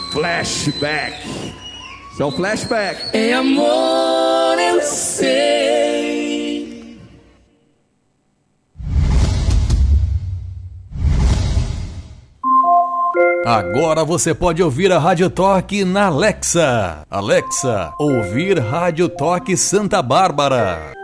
Flashback. Isso é um flashback. É amor, eu sei. Agora você pode ouvir a Rádio Toque na Alexa. Alexa, ouvir Rádio Toque Santa Bárbara.